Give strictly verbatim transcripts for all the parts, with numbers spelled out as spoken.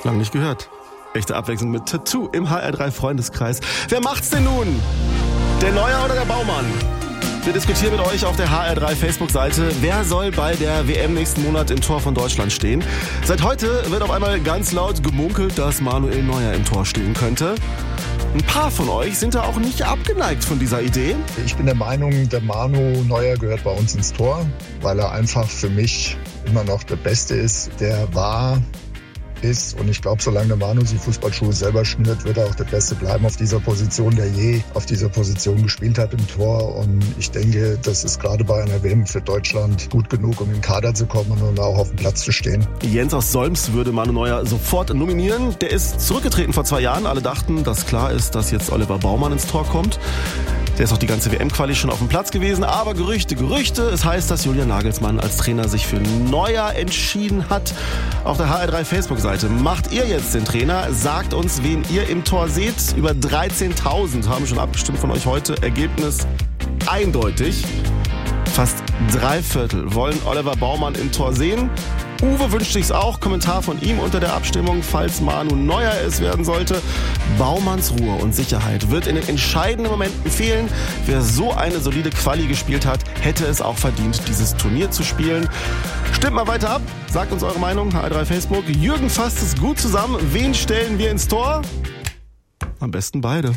Lang nicht gehört. Echte Abwechslung mit Tattoo im H R drei Freundeskreis. Wer macht's denn nun? Der Neuer oder der Baumann? Wir diskutieren mit euch auf der H R drei Facebook-Seite, wer soll bei der W M nächsten Monat im Tor von Deutschland stehen. Seit heute wird auf einmal ganz laut gemunkelt, dass Manuel Neuer im Tor stehen könnte. Ein paar von euch sind da auch nicht abgeneigt von dieser Idee. Ich bin der Meinung, der Manu Neuer gehört bei uns ins Tor, weil er einfach für mich immer noch der Beste ist, der war, ist. Und ich glaube, solange der Manu die Fußballschuhe selber schnürt, wird er auch der Beste bleiben auf dieser Position, der je auf dieser Position gespielt hat im Tor. Und ich denke, das ist gerade bei einer W M für Deutschland gut genug, um in den Kader zu kommen und auch auf dem Platz zu stehen. Jens aus Solms würde Manu Neuer sofort nominieren. Der ist zurückgetreten vor zwei Jahren. Alle dachten, dass klar ist, dass jetzt Oliver Baumann ins Tor kommt. Der ist auch die ganze W M-Quali schon auf dem Platz gewesen. Aber Gerüchte, Gerüchte. Es heißt, dass Julian Nagelsmann als Trainer sich für Neuer entschieden hat. Auf der H R drei Facebook-Seite. Macht ihr jetzt den Trainer? Sagt uns, wen ihr im Tor seht. Über dreizehntausend haben schon abgestimmt von euch heute. Ergebnis eindeutig. Fast drei Viertel wollen Oliver Baumann im Tor sehen. Uwe wünscht sich's auch. Kommentar von ihm unter der Abstimmung, falls Manu Neuer es werden sollte. Baumanns Ruhe und Sicherheit wird in den entscheidenden Momenten fehlen. Wer so eine solide Quali gespielt hat, hätte es auch verdient, dieses Turnier zu spielen. Stimmt mal weiter ab. Sagt uns eure Meinung. H R drei Facebook. Jürgen fasst es gut zusammen. Wen stellen wir ins Tor? Am besten beide.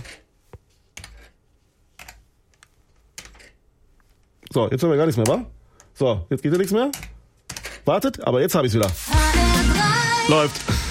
So, jetzt haben wir gar nichts mehr, wa? So, jetzt geht ja nichts mehr. Wartet, aber jetzt habe ich es wieder. Läuft.